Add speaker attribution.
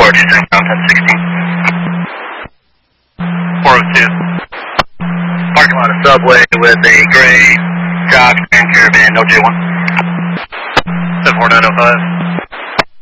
Speaker 1: 402, down 1016. 402. Parking lot of Subway with a gray Dodge Grand Caravan, no J1. 74905.